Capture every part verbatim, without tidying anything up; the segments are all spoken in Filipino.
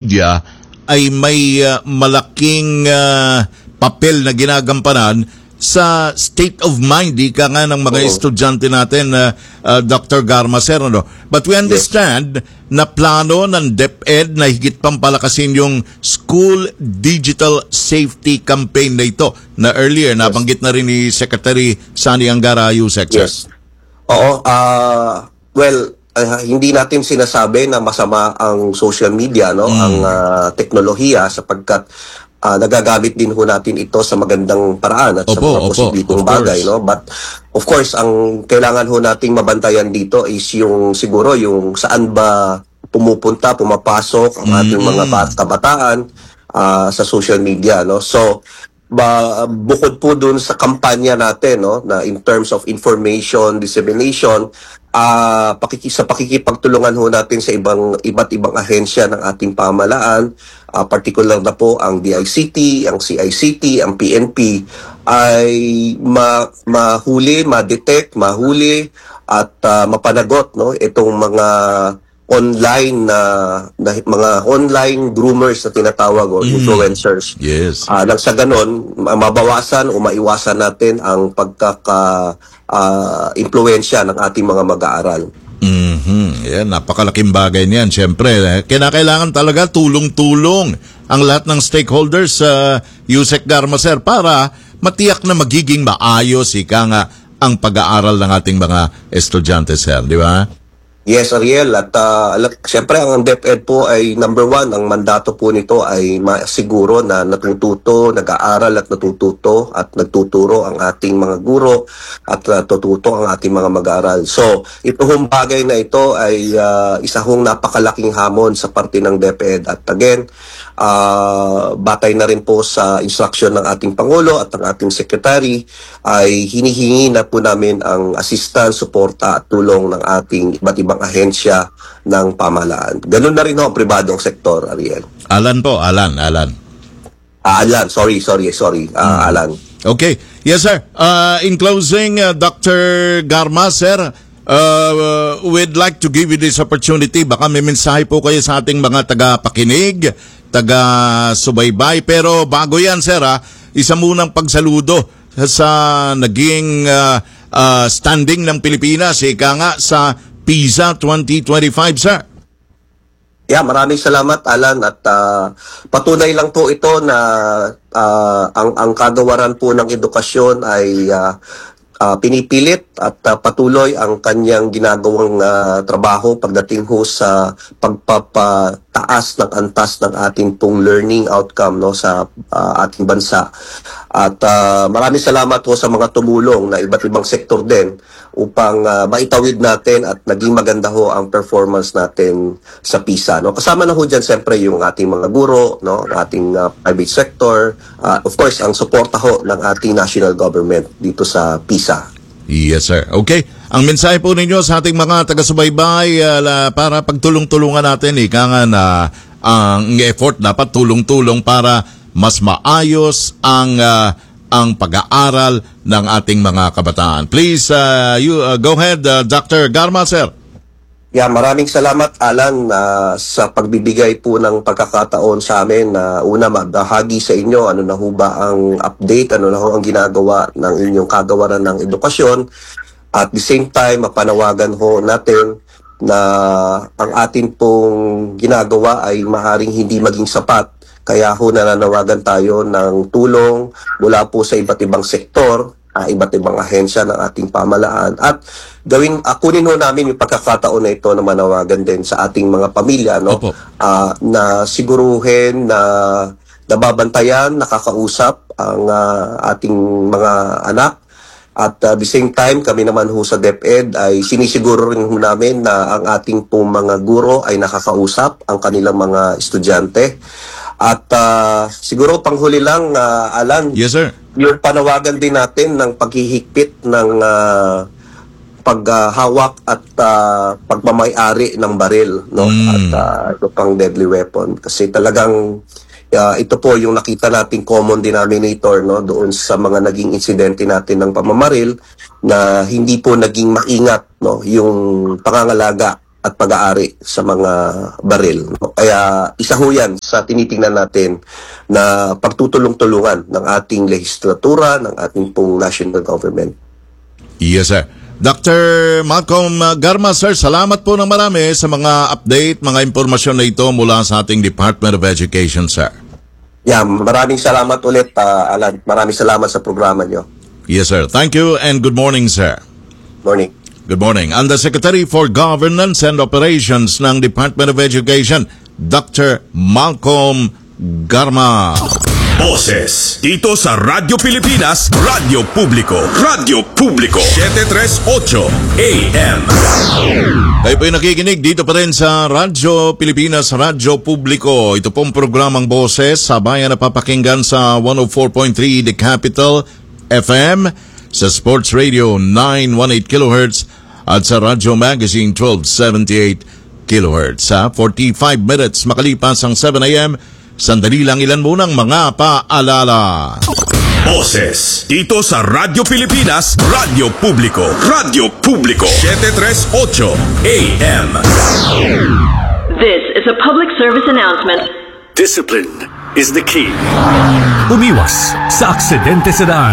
media ay may uh, malaking uh, papel na ginagampanan sa state of mind, ika nga ng mga Oo. estudyante natin, uh, uh, Doctor Garma, sir, ano? But we understand yes. na plano ng DepEd na higit pang palakasin yung School Digital Safety Campaign na ito, na earlier, yes. nabanggit na rin ni Secretary Sani Angara Yusek, sir. Yes. Oo, uh, well, uh, hindi natin sinasabi na masama ang social media, no, mm. ang uh, teknolohiya, sapagkat Uh, nagagamit din ho natin ito sa magandang paraan at opo, sa mga posibleng bagay, no? But of course, ang kailangan ho nating mabantayan dito is yung siguro yung saan ba pumupunta, pumapasok ang ating mm-hmm. mga kabataan uh, sa social media, no? So ba, bukod po dun sa kampanya natin, no, na in terms of information dissemination, uh, pakiki, sa pakikipagtulungan ho natin sa ibang iba't ibang ahensya ng ating pamahalaan, uh, particular na po ang D I C T, ang C I C T, ang P N P, ay ma, mahuli, ma-detect, mahuli at uh, mapanagot, no, itong mga online na uh, mga online groomers na tinatawag o mm. influencers. Yes. Uh, nang sa ganon, mabawasan o maiwasan natin ang pagkaka-impluensya uh, ng ating mga mag-aaral. Mm-hmm. Yan, napakalaking bagay niyan. Siyempre, kinakailangan talaga tulong-tulong ang lahat ng stakeholders sa uh, Yusek Garma, sir, para matiyak na magiging maayos, ika nga, ang pag-aaral ng ating mga estudyante, sir. Di ba? Yes, Ariel. At uh, siyempre, ang DepEd po ay number one. Ang mandato po nito ay masiguro na natututo, nag-aaral at natututo at nagtuturo ang ating mga guro at natututo ang ating mga mag-aaral. So, ito hong bagay na ito ay uh, isa hong napakalaking hamon sa parte ng DepEd. At again, uh, batay na rin po sa instruction ng ating Pangulo at ng ating Secretary, ay hinihingi na po namin ang assistance, suporta at tulong ng ating iba't ibang ahensya ng pamahalaan. Ganun na rin ho ang pribadong sektor, Ariel. Alan po, Alan, Alan. Uh, Alan, sorry, sorry, sorry, uh, hmm. Alan. Okay. Yes, sir. Uh, in closing, uh, Doctor Garma, sir, uh, we'd like to give you this opportunity. Baka may mensahe po kayo sa ating mga taga-pakinig, taga-subaybay. Pero bago yan, sir, ha, isa munang pagsaludo sa naging uh, uh, standing ng Pilipinas, ika nga sa PISA twenty twenty-five, sir. Yeah, maraming salamat, Alan, at uh, patunay lang po ito na uh, ang ang kagawaran po ng edukasyon ay uh, uh, pinipilit at uh, patuloy ang kanyang ginagawang uh, trabaho pagdating ho sa pagpapataas ng antas ng ating pong learning outcome, no, sa uh, ating bansa. At uh, maraming salamat po sa mga tumulong na iba't ibang sektor din upang uh, maitawid natin at naging maganda ho ang performance natin sa PISA, no. Kasama na ho dyan siyempre yung ating mga guro, no, ang ating uh, private sector, uh, of course ang suporta ho ng ating national government dito sa PISA. Yes, sir. Okay. Ang mensahe po ninyo sa ating mga taga-subaybay uh, para pagtulong-tulungan natin, ika nga na ang effort dapat tulong-tulong para mas maayos ang uh, ang pag-aaral ng ating mga kabataan. Please, uh, you uh, go ahead, uh, Doctor Garma, sir. Yeah, maraming salamat, Alan, uh, sa pagbibigay po ng pagkakataon sa amin na uh, una magbahagi sa inyo ano na ho ba ang update, ano na ho ang ginagawa ng inyong kagawaran ng edukasyon. At the same time, mapanawagan ho natin na ang atin pong ginagawa ay maaaring hindi maging sapat. Kaya ho nananawagan tayo ng tulong mula po sa iba't ibang sektor, uh, iba't ibang ahensya ng ating pamahalaan. At gawin, uh, kunin ho namin yung pagkakataon na ito na manawagan din sa ating mga pamilya, no? Uh, na siguruhin na nababantayan, nakakausap ang uh, ating mga anak. At uh, the same time, kami naman ho sa DepEd ay sinisiguro rin ho namin na ang ating pong mga guro ay nakakausap ang kanilang mga estudyante. At uh, siguro panghuli lang, uh, Alan, yes, sir, yung panawagan din natin ng paghihigpit ng uh, paghawak uh, at uh, pagmamay-ari ng baril, no? Mm. At uh, ito pang deadly weapon. Kasi talagang uh, ito po yung nakita nating common denominator, no, doon sa mga naging insidente natin ng pamamaril na hindi po naging maingat, no, yung pangangalaga at pag-aari sa mga baril. Kaya isa ho yan sa tinitingnan natin na pagtutulong-tulungan ng ating legislatura, ng ating pong national government. Yes, sir. Doctor Malcolm Garma, sir, salamat po ng marami sa mga update, mga impormasyon na ito mula sa ating Department of Education, sir. Yeah, maraming salamat ulit, uh, Alan. Maraming salamat sa programa nyo. Yes, sir. Thank you and good morning, sir. Morning. Good morning. And the Secretary for Governance and Operations ng Department of Education, Doctor Malcolm Garma. Boses dito sa Radyo Pilipinas, Radyo Publiko, Radyo Publiko, seven thirty-eight A M. Kayo po'y nakikinig dito pa rin sa Radyo Pilipinas, Radyo Publiko. Ito pong programang Boses sa bayan na papakinggan sa one oh four point three The Capital F M, sa Sports Radio nine eighteen kilohertz at sa Radyo Magazine twelve seventy-eight kilohertz. Sa forty-five minutes makalipas ang seven A M, sandali lang ilan munang mga paalala. Boses dito sa Radyo Pilipinas, Radyo Publiko, Radyo Publiko, seven thirty-eight A M. This is a public service announcement. Discipline is the key. Umiwas sa aksidente sa daan.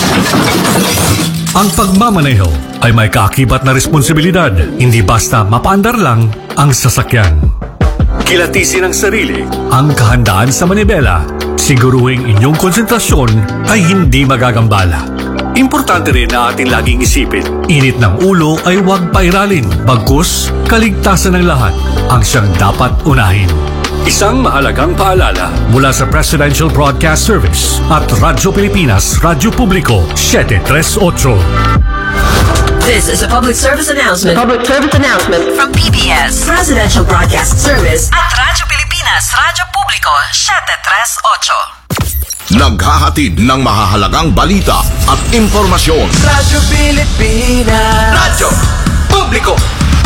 Ang pagmamaneho ay may kaakibat na responsibilidad, hindi basta mapaandar lang ang sasakyan. Kilatisin ang sarili, ang kahandaan sa manibela, siguruhing inyong konsentrasyon ay hindi magagambala. Importante rin na ating laging isipin, init ng ulo ay huwag pairalin, bagkus kaligtasan ng lahat ang siyang dapat unahin. Isang mahalagang paalala mula sa Presidential Broadcast Service at Radyo Pilipinas, Radyo Publiko, seven thirty-eight. This is a public service announcement. Public service announcement From P B S, Presidential Broadcast Service at Radyo Pilipinas, Radyo Publiko, seven thirty-eight. Naghahatid ng mahahalagang balita at impormasyon. Radyo Pilipinas, Radyo Publiko.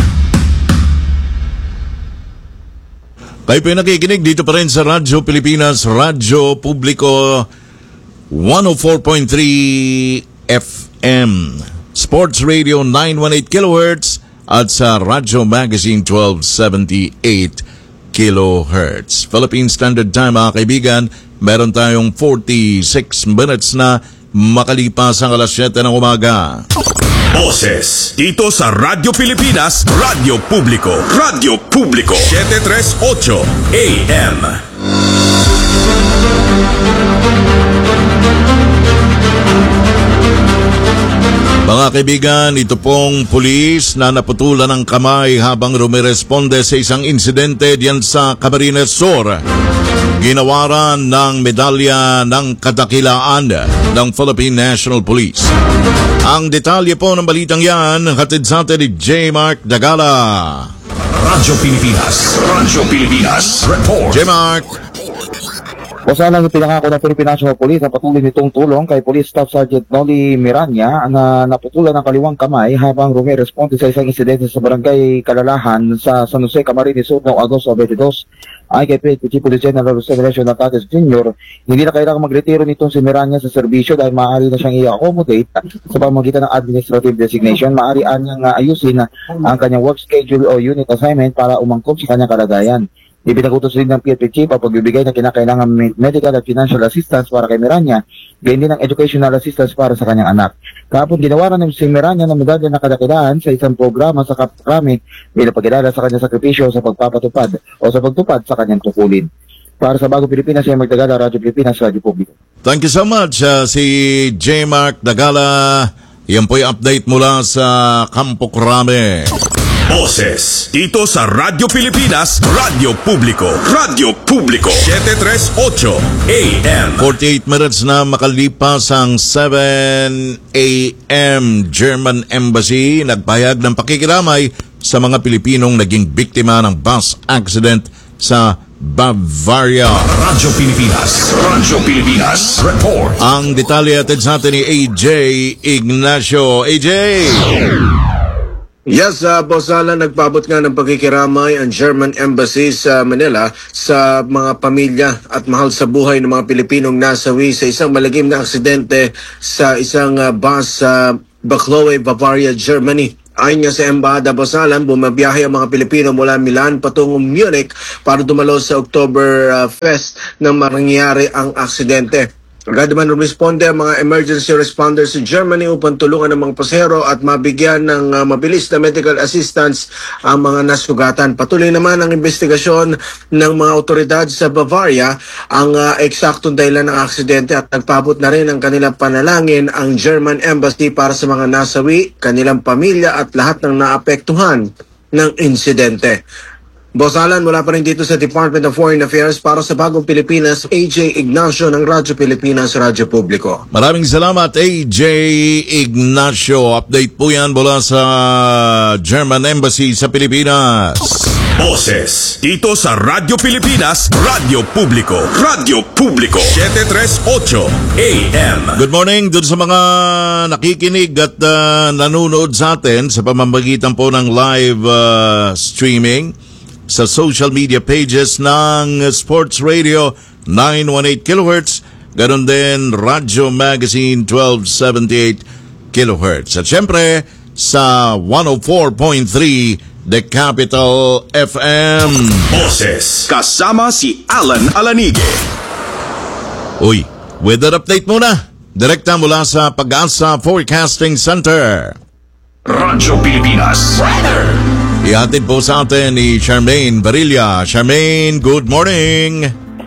Kayo po'y nakikinig dito pa rin sa Radyo Pilipinas, Radyo Publiko one oh four point three F M, Sports Radio nine eighteen kilohertz at sa Radyo Magazine twelve seventy-eight kilohertz. Philippine Standard Time, mga kaibigan, meron tayong forty-six minutes na makalipas ang alas siyete ng umaga. Boses dito sa Radyo Pilipinas, Radyo Publiko, Radyo Publiko, seven thirty-eight A M. Mga kaibigan, ito pong pulis na naputulan ng kamay habang rumiresponde sa isang insidente diyan sa Camarines Sur. Ginawaran ng medalya ng kadakilaan ng Philippine National Police. Ang detalye po ng balitang yan, hatid sa atin ni J. Mark Dagala. Radyo Pilipinas, Radyo Pilipinas, report. J. Mark. Wasalang ipinangako ng Philippine National Police ang patuloy nitong tulong kay Police Staff Sergeant Noli Miranya na naputulan ng kaliwang kamay habang rumiresponde sa isang insidente sa barangay Kalalahan sa San Jose, Camarines Sur noong Agosto twenty-two. Ay kay P H P Police General Jose Venancio Natates Junior, hindi na kailangang magretiro nitong si Miranya sa serbisyo dahil maaari na siyang i-accommodate sa pamamagitan ng administrative designation. Maaari niyang uh, ayusin ang kanyang work schedule o unit assignment para umangkop sa kanyang kalagayan. Ipinagutos din ng P F P Chief ang pagbibigay ng kinakailangan medical at financial assistance para kay Miranya, gayon din ang educational assistance para sa kanyang anak. Kahapon ginawaran ng si Miranya ng medalya na kadakilaan sa isang programa sa Kaprami bilang pagkilala sa kanyang sakripisyo sa pagpapatupad o sa pagtupad sa kanyang tukulin. Para sa Bagong Pilipinas, ay magdagala, Radyo Pilipinas, Radyo Publiko. Thank you so much, uh, si J. Mark Dagala. Yan po'y update mula sa Campo Crame. Boses dito sa Radyo Pilipinas, Radyo Publiko, Radyo Publiko, seven thirty-eight A M. forty-eight minutes na makalipas ang seven A M. German Embassy nagpahayag ng pakikiramay sa mga Pilipinong naging biktima ng bus accident sa Bavaria. Radyo Pilipinas, Radyo Pilipinas, report. Ang detalye atid sa atin ni A J Ignacio. A J! Yes, uh, Boss Alan, nagpaabot nga ng pagkikiramay ang German Embassy sa Manila sa mga pamilya at mahal sa buhay ng mga Pilipinong nasawi sa isang malagim na aksidente sa isang uh, bus sa uh, Buchloe, Bavaria, Germany. Ayon nga sa Embahada Bausalan, bumabiyahe ang mga Pilipino mula Milan patungong Munich para dumalo sa October uh, Fest nang mangyari ang aksidente. Agad naman rumisponde ang mga emergency responders sa Germany upang tulungan ang mga pasahero at mabigyan ng uh, mabilis na medical assistance ang mga nasugatan. Patuloy naman ang investigasyon ng mga otoridad sa Bavaria ang uh, eksaktong dahilan ng aksidente at nagpabot na rin ang kanilang panalangin ang German Embassy para sa mga nasawi, kanilang pamilya at lahat ng naapektuhan ng insidente. Bausalan, mula pa rin dito sa Department of Foreign Affairs para sa Bagong Pilipinas, A J Ignacio ng Radyo Pilipinas, Radyo Publiko. Maraming salamat, A J Ignacio. Update po yan mula sa German Embassy sa Pilipinas. Boses dito sa Radyo Pilipinas, Radyo Publiko, Radyo Publiko, seven tres eight A M. Good morning dun sa mga nakikinig at uh, nanonood sa atin sa pamamagitan po ng live uh, streaming sa social media pages ng Sports Radio nine eighteen kilohertz, ganon din Radyo Magazine twelve seventy-eight kilohertz. At syempre sa one oh four point three The Capital F M. Boses kasama si Alan Alanige. Uy, weather update muna. Direkta mula sa Pag-asa Forecasting Center. Radyo Pilipinas Weather. Ihatid po sa atin ni Charmaine Barilla. Charmaine, good morning.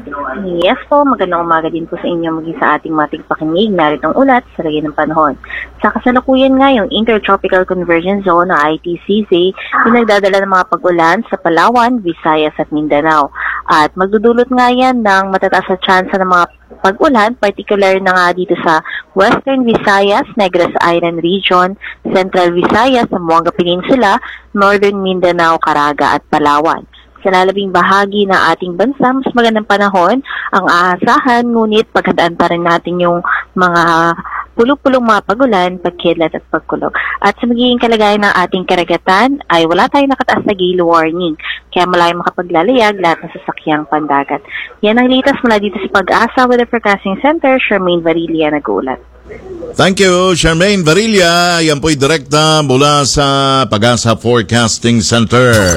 Yes po, magandang umaga din po sa inyo maging sa ating mating pakinig. Narito ang ulat sa lagay ng panahon. Sa kasalukuyan nga yung Intertropical Convergence Zone o I T C Z, yung nagdadala ng mga pag-ulan sa Palawan, Visayas at Mindanao. At magdudulot nga yan ng matataas na tsansa ng mga pag-ulan, particular na nga dito sa Western Visayas, Negros Island Region, Central Visayas, Zamboanga Peninsula, Northern Mindanao, Caraga at Palawan. Sa lalabing bahagi ng ating bansa, mas magandang panahon ang aasahan, ngunit paghandaan pa rin natin yung mga pulong-pulong mga pagulan, pagkidlat at pagkulog. At sa magiging kalagayan ng ating karagatan ay wala tayong nakataas na gale warning, kaya malayong makapaglalayag lahat ng sasakyang pandagat. Yan ang litas mula dito sa Pag-asa Weather Forecasting Center. Charmaine Varilla nag-uulat. Thank you, Charmaine Varilla. Yan po'y direkta mula sa Pag-asa Forecasting Center.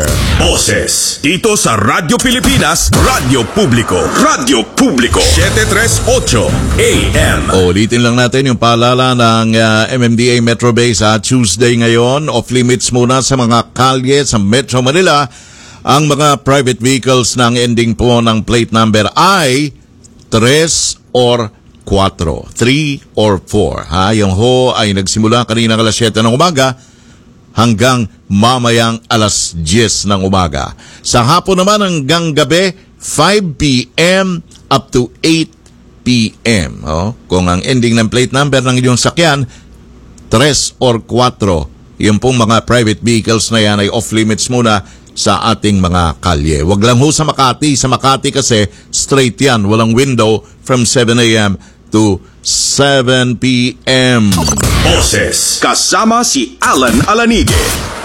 Boses dito sa Radyo Pilipinas, Radyo Publiko, Radyo Publiko, seven tres eight A M. Ulitin lang natin yung paalala ng uh, M M D A Metro Bay sa Tuesday ngayon. Off-limits muna sa mga kalye sa Metro Manila ang mga private vehicles ng ending po ng plate number ay three or four. three or four. Ha? Yung ho ay nagsimula kanina alas seven ng umaga hanggang mamayang alas ten ng umaga. Sa hapon naman hanggang gabi, five p m up to eight p m Oh, kung ang ending ng plate number ng inyong sakyan, three or four, yung pong mga private vehicles na yan ay off-limits muna sa ating mga kalye. Wag lang ho sa Makati. Sa Makati kasi straight yan. Walang window from seven a m to seven p m Boses kasama si Alan Alanige.